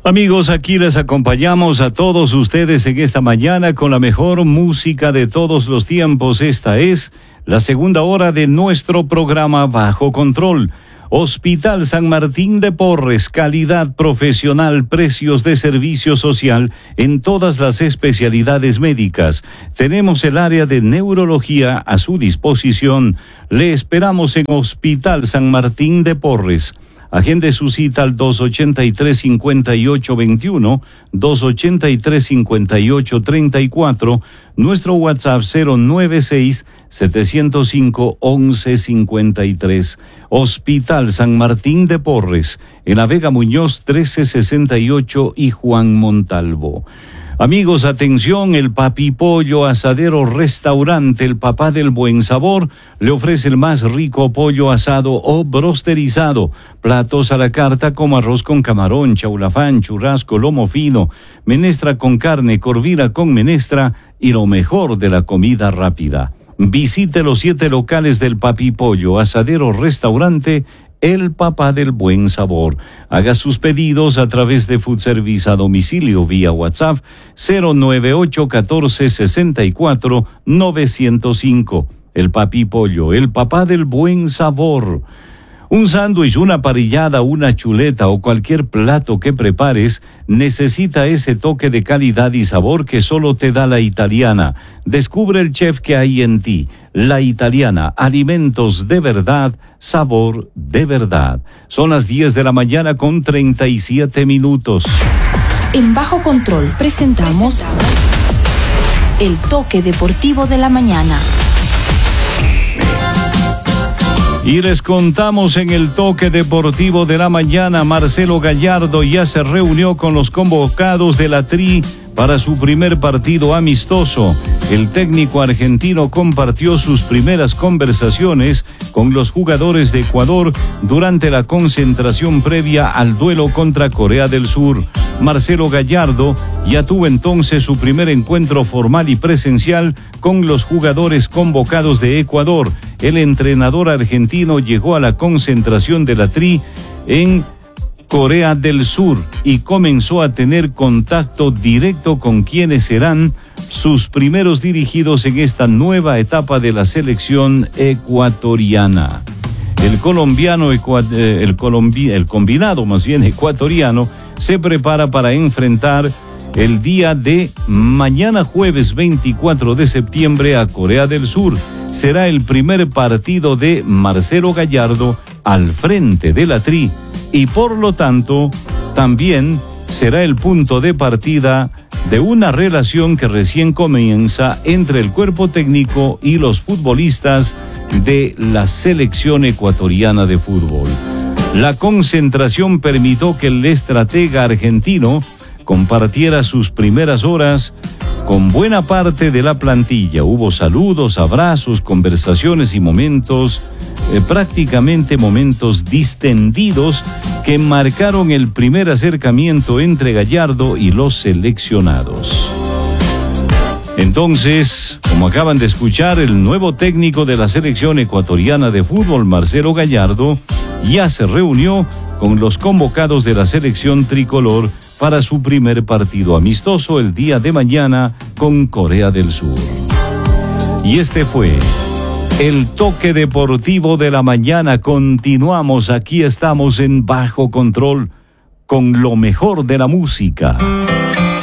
Amigos, aquí les acompañamos a todos ustedes en esta mañana con la mejor música de todos los tiempos. Esta es la segunda hora de nuestro programa Bajo Control. Hospital San Martín de Porres, calidad profesional, precios de servicio social en todas las especialidades médicas. Tenemos el área de neurología a su disposición. Le esperamos en Hospital San Martín de Porres. Agende su cita al 283-5821, 283-5834, nuestro WhatsApp 096-705-1153. Hospital San Martín de Porres, en la Vega Muñoz 1368 y Juan Montalvo. Amigos, atención, el Papi Pollo Asadero Restaurante, el papá del buen sabor, le ofrece el más rico pollo asado o brosterizado, platos a la carta como arroz con camarón, chaulafán, churrasco, lomo fino, menestra con carne, corvina con menestra y lo mejor de la comida rápida. Visite los 7 locales del Papi Pollo Asadero Restaurante, el papá del buen sabor. Haga sus pedidos a través de Food Service a domicilio vía WhatsApp 098-1464-905. El Papi Pollo, el papá del buen sabor. Un sándwich, una parrillada, una chuleta o cualquier plato que prepares necesita ese toque de calidad y sabor que solo te da La Italiana. Descubre el chef que hay en ti. La Italiana, alimentos de verdad, sabor de verdad. Son las 10 de la mañana con 37 minutos. En Bajo Control presentamos el toque deportivo de la mañana. Y les contamos en el toque deportivo de la mañana, Marcelo Gallardo ya se reunió con los convocados de la Tri para su primer partido amistoso. El técnico argentino compartió sus primeras conversaciones con los jugadores de Ecuador durante la concentración previa al duelo contra Corea del Sur. Marcelo Gallardo ya tuvo entonces su primer encuentro formal y presencial con los jugadores convocados de Ecuador. El entrenador argentino llegó a la concentración de la Tri en Corea del Sur y comenzó a tener contacto directo con quienes serán sus primeros dirigidos en esta nueva etapa de la selección ecuatoriana. El combinado más bien ecuatoriano se prepara para enfrentar el día de mañana jueves 24 de septiembre a Corea del Sur. Será el primer partido de Marcelo Gallardo al frente de la Tri y por lo tanto también será el punto de partida de una relación que recién comienza entre el cuerpo técnico y los futbolistas de la selección ecuatoriana de fútbol. La concentración permitió que el estratega argentino compartiera sus primeras horas con buena parte de la plantilla. Hubo saludos, abrazos, conversaciones y momentos, prácticamente momentos distendidos que marcaron el primer acercamiento entre Gallardo y los seleccionados. Entonces, como acaban de escuchar, el nuevo técnico de la selección ecuatoriana de fútbol, Marcelo Gallardo, ya se reunió con los convocados de la selección tricolor para su primer partido amistoso el día de mañana con Corea del Sur. Y este fue el toque deportivo de la mañana. Continuamos, aquí estamos en Bajo Control con lo mejor de la música.